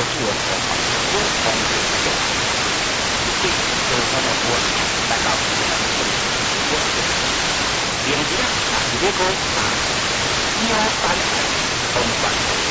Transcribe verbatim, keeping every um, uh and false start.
自我活好，不同的有，这就是他们说大家不能说我连接啊，这个啊，有三台同管。